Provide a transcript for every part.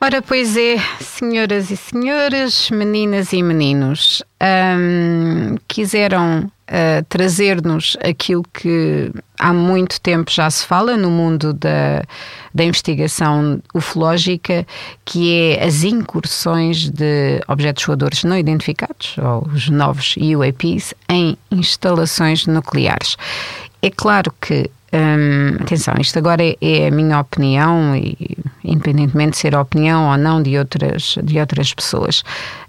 Ora, pois é, senhoras e senhores, meninas e meninos, quiseram trazer-nos aquilo que há muito tempo já se fala no mundo da investigação ufológica, que é as incursões de objetos voadores não identificados, ou os novos UAPs, em instalações nucleares. É claro que atenção, isto agora é a minha opinião, e independentemente de ser a opinião ou não de outras pessoas,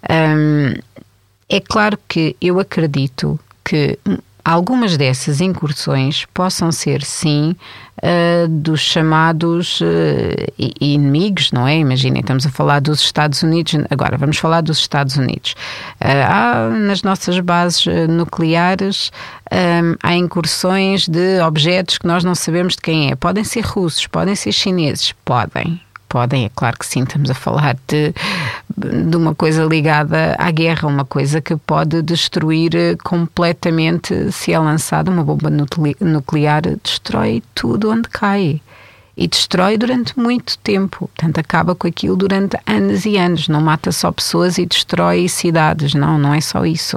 é claro que eu acredito que algumas dessas incursões possam ser, sim, dos chamados inimigos, não é? Imaginem, estamos a falar dos Estados Unidos, agora vamos falar dos Estados Unidos. Nas nossas bases nucleares há incursões de objetos que nós não sabemos de quem é. Podem ser russos, podem ser chineses, podem, é claro que sim, estamos a falar de uma coisa ligada à guerra, uma coisa que pode destruir completamente, se é lançada uma bomba nuclear, destrói tudo onde cai. E destrói durante muito tempo, portanto acaba com aquilo durante anos e anos, não mata só pessoas e destrói cidades, não é só isso.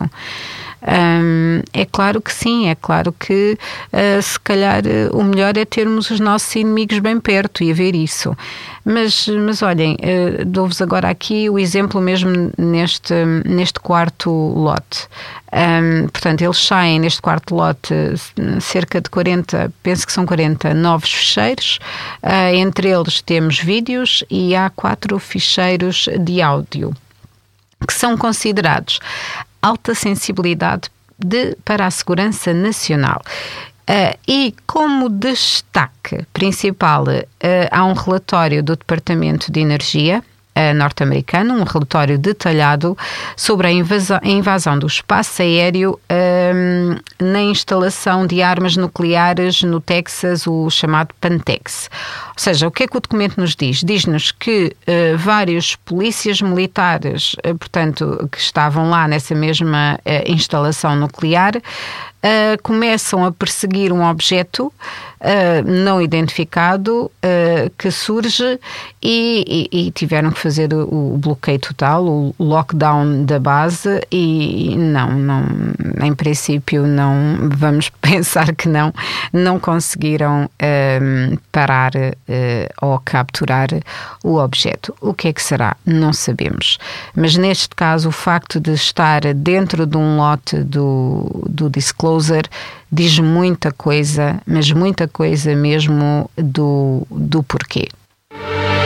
É claro que sim, é claro que se calhar o melhor é termos os nossos inimigos bem perto e a ver isso. Mas olhem, dou-vos agora aqui o exemplo mesmo neste quarto lote. Portanto, eles saem neste quarto lote cerca de 40, penso que são 40 novos ficheiros. Entre eles temos vídeos e há 4 ficheiros de áudio que são considerados alta sensibilidade para a segurança nacional. E como destaque principal, há um relatório do Departamento de Energia norte-americano, um relatório detalhado sobre a invasão do espaço aéreo na instalação de armas nucleares no Texas, o chamado Pantex. Ou seja, o que é que o documento nos diz? Diz-nos que vários polícias militares, portanto, que estavam lá nessa mesma instalação nuclear, começam a perseguir um objeto não identificado que surge e tiveram que fazer o bloqueio total, o lockdown da base e não, em princípio não, vamos pensar que não conseguiram parar ou capturar o objeto. O que é que será? Não sabemos. Mas neste caso o facto de estar dentro de um lote do Disclosure diz muita coisa, mas muita coisa mesmo do porquê.